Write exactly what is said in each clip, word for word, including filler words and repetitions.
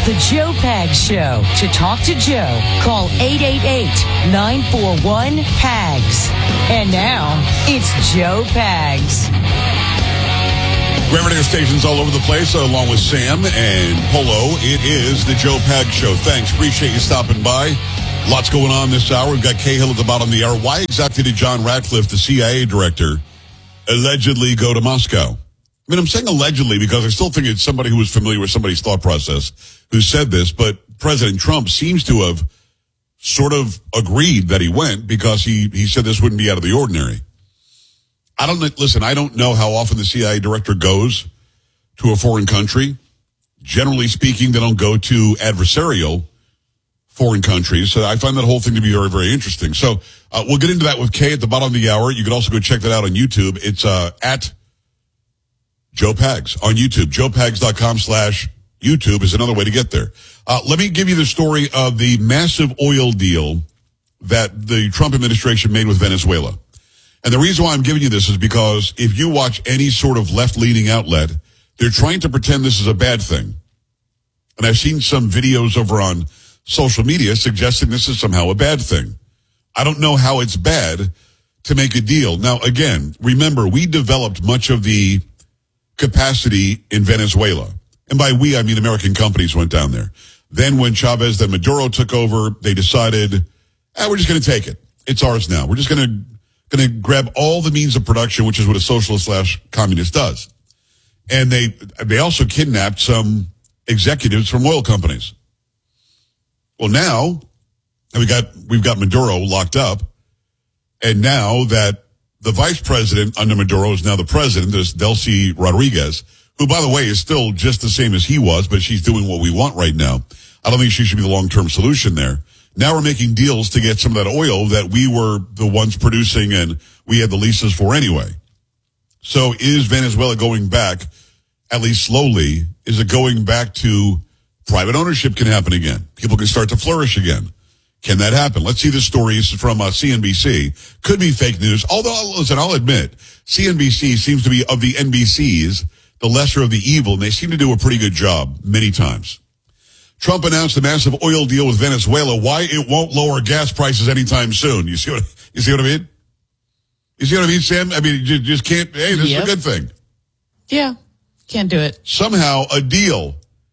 The Joe Pags Show. To talk to Joe, call eight eight eight, nine four one, P A G S. And now, it's Joe Pags. Great radio stations all over the place, along with Sam and Polo. It is the Joe Pags Show. Thanks. Appreciate you stopping by. Lots going on this hour. We've got Cahill at the bottom of the hour. Why exactly did John Ratcliffe, the C I A director, allegedly go to Moscow? I mean, I'm saying allegedly because I still think it's somebody who was familiar with somebody's thought process who said this, but President Trump seems to have sort of agreed that he went because he, he said this wouldn't be out of the ordinary. I don't, listen, I don't know how often the C I A director goes to a foreign country. Generally speaking, they don't go to adversarial foreign countries. So I find that whole thing to be very, very interesting. So uh, we'll get into that with Kay at the bottom of the hour. You can also go check that out on YouTube. It's uh, at Joe Pags on YouTube. JoePags.com slash YouTube is another way to get there. Uh, let me give you the story of the massive oil deal that the Trump administration made with Venezuela. And the reason why I'm giving you this is because if you watch any sort of left-leaning outlet, they're trying to pretend this is a bad thing. And I've seen some videos over on social media suggesting this is somehow a bad thing. I don't know how it's bad to make a deal. Now, again, remember, we developed much of the capacity in Venezuela. And by we, I mean American companies went down there. Then when Chavez, then Maduro took over, they decided, eh, we're just going to take it. It's ours now. We're just going to going to grab all the means of production, which is what a socialist slash communist does. And they they also kidnapped some executives from oil companies. Well, now we got we've got Maduro locked up, and now that the vice president under Maduro is now the president, this Delcy Rodriguez, who, by the way, is still just the same as he was, but she's doing what we want right now. I don't think she should be the long-term solution there. Now we're making deals to get some of that oil that we were the ones producing and we had the leases for anyway. So is Venezuela going back, at least slowly, is it going back to private ownership can happen again? People can start to flourish again. Can that happen? Let's see the stories from uh, C N B C. Could be fake news. Although, listen, I'll admit, C N B C seems to be, of the N B Cs, the lesser of the evil, and they seem to do a pretty good job many times. Trump announced a massive oil deal with Venezuela. Why it won't lower gas prices anytime soon. You see what, you see what I mean? You see what I mean, Sam? I mean, you just can't, hey, this yep. is a good thing. Yeah, can't do it. Somehow a deal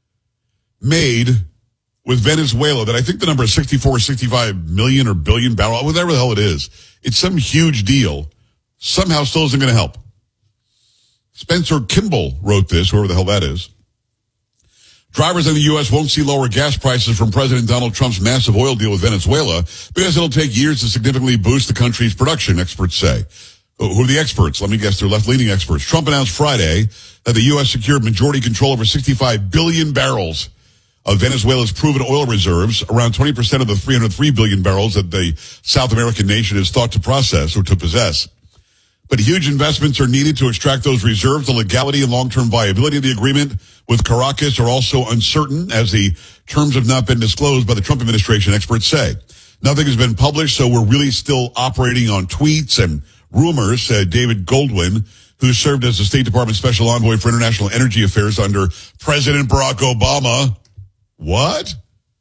made with Venezuela that I think the number is sixty-four, sixty-five million or billion barrel, whatever the hell it is. It's some huge deal. Somehow still isn't going to help. Spencer Kimball wrote this, whoever the hell that is. Drivers in the U S won't see lower gas prices from President Donald Trump's massive oil deal with Venezuela because it'll take years to significantly boost the country's production, experts say. Who are the experts? Let me guess, they're left-leaning experts. Trump announced Friday that the U S secured majority control over sixty-five billion barrels of Venezuela's proven oil reserves, around twenty percent of the three hundred three billion barrels that the South American nation is thought to process or to possess. But huge investments are needed to extract those reserves. The legality and long-term viability of the agreement with Caracas are also uncertain, as the terms have not been disclosed by the Trump administration, experts say. Nothing has been published, so we're really still operating on tweets and rumors, said David Goldwyn, who served as the State Department Special Envoy for International Energy Affairs under President Barack Obama. What?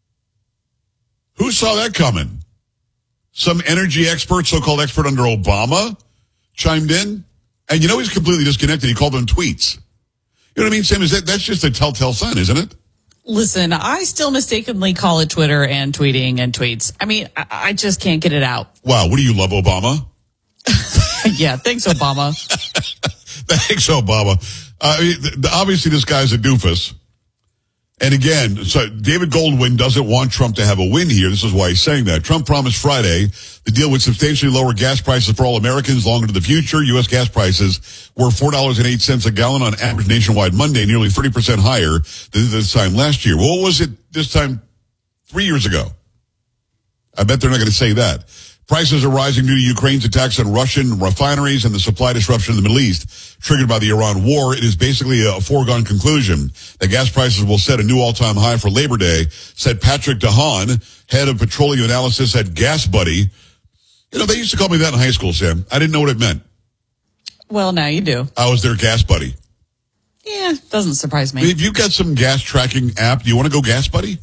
Who saw that coming? Some energy expert, so-called expert under Obama, chimed in? And you know he's completely disconnected. He called them tweets. You know what I mean, Sam? Is that, that's just a telltale sign, isn't it? Listen, I still mistakenly call it Twitter and tweeting and tweets. I mean, I, I just can't get it out. Wow, what do you love, Obama? Yeah, thanks, Obama. Thanks, Obama. Uh, obviously, this guy's a doofus. And again, so David Goldwyn doesn't want Trump to have a win here. This is why he's saying that. Trump promised Friday the deal would substantially lower gas prices for all Americans long into the future. U S gas prices were four dollars and eight cents a gallon on average nationwide Monday, nearly thirty percent higher than this time last year. Well, what was it this time three years ago? I bet they're not going to say that. Prices are rising due to Ukraine's attacks on Russian refineries and the supply disruption in the Middle East triggered by the Iran war. It is basically a foregone conclusion that gas prices will set a new all-time high for Labor Day, said Patrick DeHaan, head of petroleum analysis at Gas Buddy. You know, they used to call me that in high school, Sam. I didn't know what it meant. Well, now you do. I was their gas buddy. Yeah, doesn't surprise me. If you've got some gas tracking app, do you want to go Gas Buddy?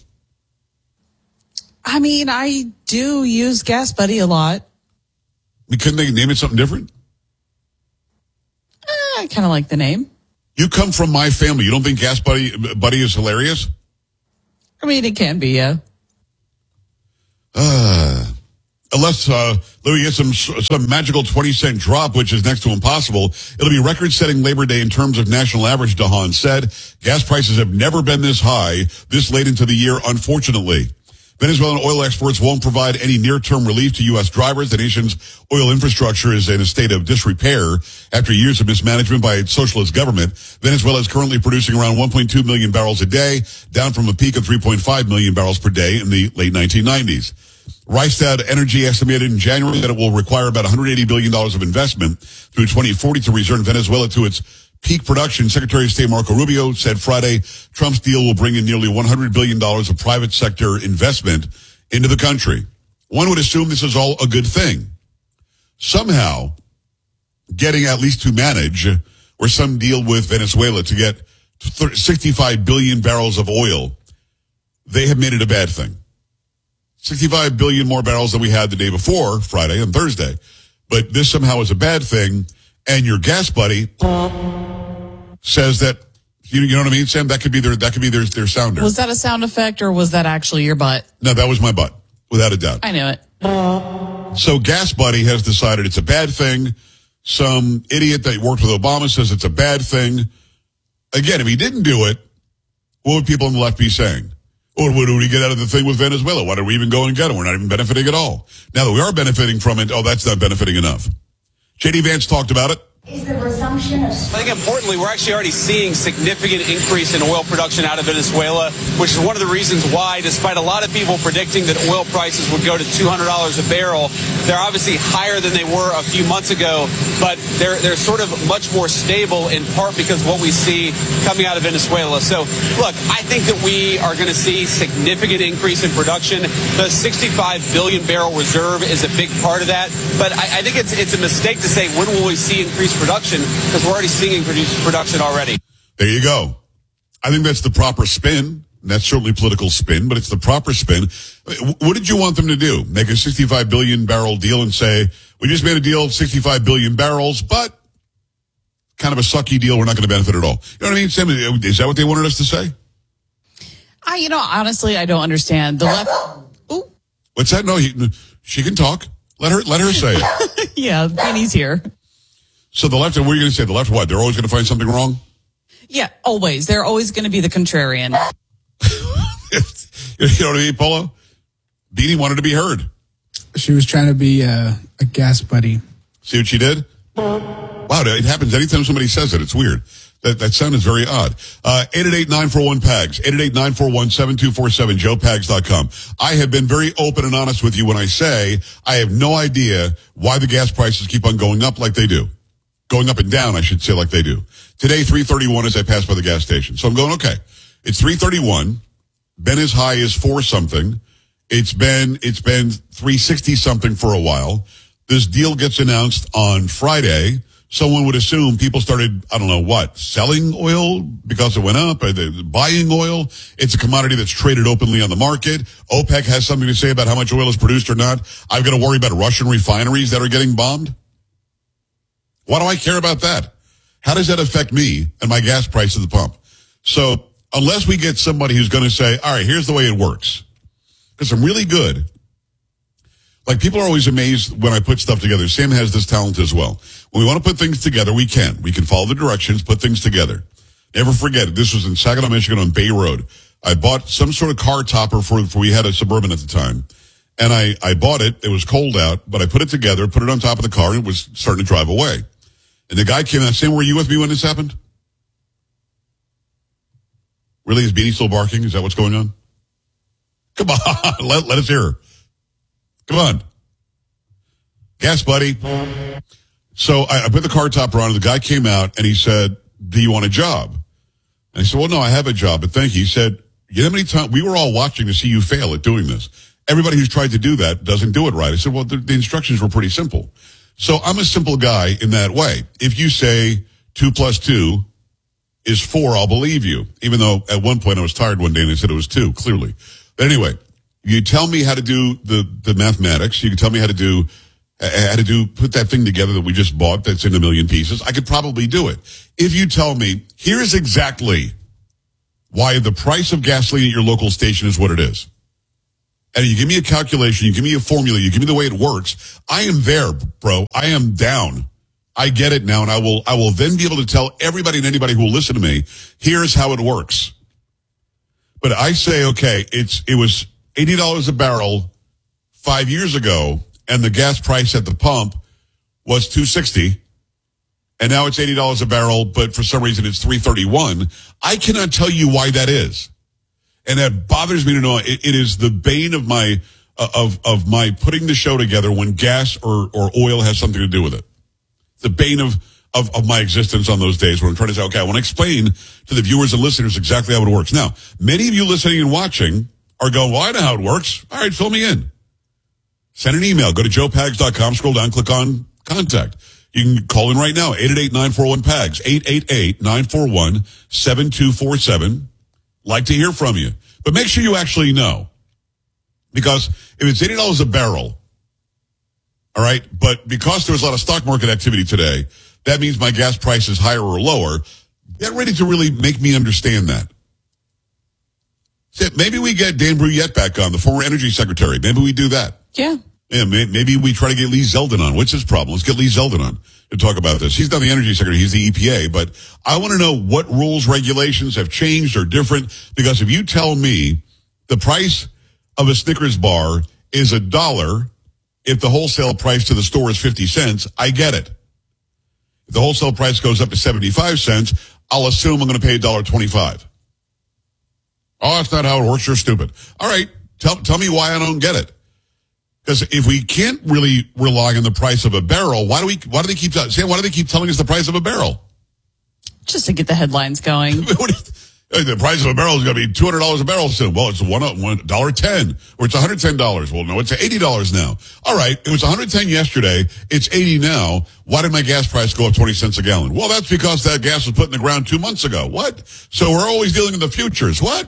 I mean, I do use Gas Buddy a lot. Couldn't they name it something different? I kind of like the name. You come from my family. You don't think Gas Buddy, Buddy is hilarious? I mean, it can be, yeah. Uh, unless uh, Louis gets some some magical twenty cent drop, which is next to impossible, it'll be record-setting Labor Day in terms of national average, DeHaan said. Gas prices have never been this high this late into the year, unfortunately. Venezuelan oil exports won't provide any near-term relief to U S drivers. The nation's oil infrastructure is in a state of disrepair after years of mismanagement by its socialist government. Venezuela is currently producing around one point two million barrels a day, down from a peak of three point five million barrels per day in the late nineteen nineties. Rystad Energy estimated in January that it will require about one hundred eighty billion dollars of investment through twenty forty to return Venezuela to its peak production. Secretary of State Marco Rubio said Friday Trump's deal will bring in nearly one hundred billion dollars of private sector investment into the country. One would assume this is all a good thing. Somehow, getting at least to manage or some deal with Venezuela to get sixty-five billion barrels of oil, they have made it a bad thing. sixty-five billion more barrels than we had the day before, Friday and Thursday. But this somehow is a bad thing. And your Gas Buddy says that, you, you know what I mean, Sam? That could be their, that could be their, their sounder. Was that a sound effect or was that actually your butt? No, that was my butt, without a doubt. I knew it. So Gas Buddy has decided it's a bad thing. Some idiot that worked with Obama says it's a bad thing. Again, if he didn't do it, what would people on the left be saying? Or what do we get out of the thing with Venezuela? Why did we even go and get it? We're not even benefiting at all. Now that we are benefiting from it, oh, that's not benefiting enough. J D Vance talked about it. Is the resumption of... I think importantly, we're actually already seeing significant increase in oil production out of Venezuela, which is one of the reasons why, despite a lot of people predicting that oil prices would go to two hundred dollars a barrel, they're obviously higher than they were a few months ago, but they're they're sort of much more stable in part because of what we see coming out of Venezuela. So, look, I think that we are going to see significant increase in production. The sixty-five billion barrel reserve is a big part of that, but I, I think it's it's a mistake to say when will we see increased production, because we're already seeing increased production already. There you go. I think that's the proper spin. That's certainly political spin, but it's the proper spin. What did you want them to do? Make a sixty-five billion barrel deal and say, we just made a deal of sixty-five billion barrels, but kind of a sucky deal. We're not going to benefit at all. You know what I mean, Sam? Is that what they wanted us to say? I, you know, honestly, I don't understand. The left... Ooh. What's that? No, he, she can talk. Let her, let her say it. Yeah, Benny's here. So the left, what are you going to say? The left, what? They're always going to find something wrong? Yeah, always. They're always going to be the contrarian. You know what I mean, Polo? Beanie wanted to be heard. She was trying to be uh, a gas buddy. See what she did? Wow, it happens anytime somebody says it. It's weird. That that sound is very odd. Uh, eight eight eight, nine four one, P A G S. eight eight eight, nine four one, seven two four seven, joe pags dot com. I have been very open and honest with you when I say I have no idea why the gas prices keep on going up like they do. Going up and down, I should say, like they do. Today, three thirty-one as I pass by the gas station. So I'm going, okay, it's three thirty-one. Been as high as four something. It's been, it's been three sixty something for a while. This deal gets announced on Friday. Someone would assume people started, I don't know what, selling oil because it went up, or they're buying oil. It's a commodity that's traded openly on the market. OPEC has something to say about how much oil is produced or not. I've got to worry about Russian refineries that are getting bombed. Why do I care about that? How does that affect me and my gas price at the pump? So unless we get somebody who's going to say, all right, here's the way it works. Because I'm really good. Like, people are always amazed when I put stuff together. Sam has this talent as well. When we want to put things together, we can. We can follow the directions, put things together. Never forget it. This was in Saginaw, Michigan on Bay Road. I bought some sort of car topper for, for we had a Suburban at the time. And I, I bought it. It was cold out, but I put it together, put it on top of the car, and it was starting to drive away. And the guy came out saying, were you with me when this happened? Really? Is Beanie still barking? Is that what's going on? Come on. let, let us hear her. Come on. Gas buddy. So I, I put the car topper on, and the guy came out, and he said, do you want a job? And I said, well, no, I have a job, but thank you. He said, you know how many times, we were all watching to see you fail at doing this. Everybody who's tried to do that doesn't do it right. I said, well, the, the instructions were pretty simple. So I'm a simple guy in that way. If you say two plus two is four, I'll believe you. Even though at one point I was tired one day and I said it was two, clearly. But anyway, you tell me how to do the, the mathematics. You can tell me how to do, how to do, put that thing together that we just bought that's in a million pieces. I could probably do it. If you tell me, here's exactly why the price of gasoline at your local station is what it is. And you give me a calculation, you give me a formula, you give me the way it works. I am there, bro. I am down. I get it now, and I will I will then be able to tell everybody and anybody who will listen to me, here's how it works. But I say, okay, it's it was eighty dollars a barrel five years ago, and the gas price at the pump was two sixty, and now it's eighty dollars a barrel, but for some reason it's three thirty-one. I cannot tell you why that is. And that bothers me to know. It, it is the bane of my uh, of of my putting the show together when gas or, or oil has something to do with it. The bane of, of, of my existence on those days when I'm trying to say, okay, I want to explain to the viewers and listeners exactly how it works. Now, many of you listening and watching are going, well, I know how it works. All right, fill me in. Send an email. Go to joe pags dot com, scroll down, click on contact. You can call in right now, eight eight eight, nine four one, P A G S, eight eight eight, nine four one, seven two four seven. Like to hear from you. But make sure you actually know. Because if it's eighty dollars a barrel, all right, but because there was a lot of stock market activity today, that means my gas price is higher or lower. Get ready to really make me understand that. Maybe we get Dan Brouillette back on, the former energy secretary. Maybe we do that. Yeah. Yeah, maybe we try to get Lee Zeldin on. What's his problem? Let's get Lee Zeldin on to talk about this. He's not the energy secretary. He's the E P A. But I want to know what rules, regulations have changed or different. Because if you tell me the price of a Snickers bar is a dollar, if the wholesale price to the store is fifty cents, I get it. If the wholesale price goes up to seventy-five cents, I'll assume I'm going to pay one dollar twenty-five. Oh, that's not how it works. You're stupid. All right. Tell, tell me why I don't get it. Because if we can't really rely on the price of a barrel, why do we? Why do they keep saying? Why do they keep telling us the price of a barrel? Just to get the headlines going. The price of a barrel is going to be two hundred dollars a barrel soon. Well, it's one one dollar ten, or it's one hundred ten dollars. Well, no, it's eighty dollars now. All right, it was one hundred ten yesterday. It's eighty now. Why did my gas price go up twenty cents a gallon? Well, that's because that gas was put in the ground two months ago. What? So we're always dealing in the futures. What?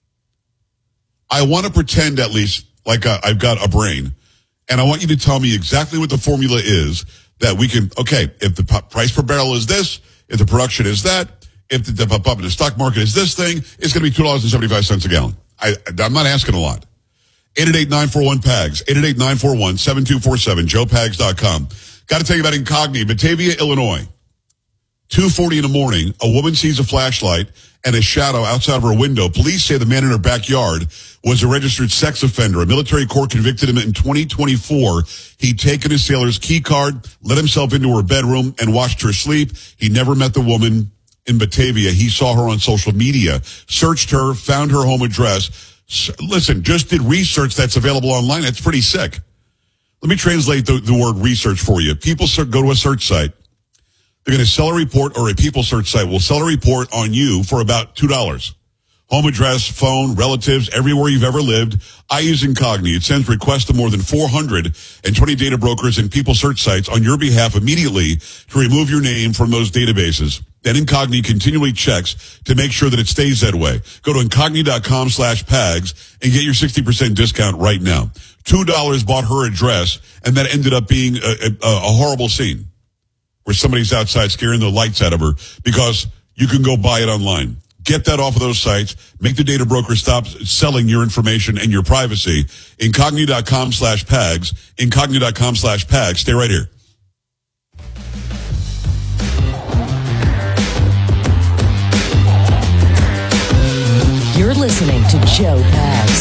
I want to pretend at least like uh, I've got a brain. And I want you to tell me exactly what the formula is that we can, okay, if the p- price per barrel is this, if the production is that, if the, the, the, the stock market is this thing, it's going to be two dollars and seventy-five cents a gallon. I, I'm not asking a lot. eight eight eight, nine four one, P A G S, eight eight eight, nine four one, seven two four seven, joe pags dot com. Got to tell you about Incogni, Batavia, Illinois. two forty in the morning, a woman sees a flashlight and a shadow outside of her window. Police say the man in her backyard was a registered sex offender. A military court convicted him in twenty twenty-four. He'd taken his sailor's key card, let himself into her bedroom, and watched her sleep. He never met the woman in Batavia. He saw her on social media, searched her, found her home address. Listen, just did research that's available online. That's pretty sick. Let me translate the, the word research for you. People go to a search site. They're going to sell a report, or a people search site will sell a report on you for about two dollars. Home address, phone, relatives, everywhere you've ever lived. I use Incogni. It sends requests to more than four hundred twenty data brokers and people search sites on your behalf immediately to remove your name from those databases. Then Incogni continually checks to make sure that it stays that way. Go to Incogni.com slash PAGS and get your sixty percent discount right now. two dollars bought her address, and that ended up being a, a, a horrible scene where somebody's outside scaring the lights out of her because you can go buy it online. Get that off of those sites. Make the data broker stop selling your information and your privacy. Incogni.com slash PAGS. Incogni.com slash PAGS. Stay right here. You're listening to Joe Pags.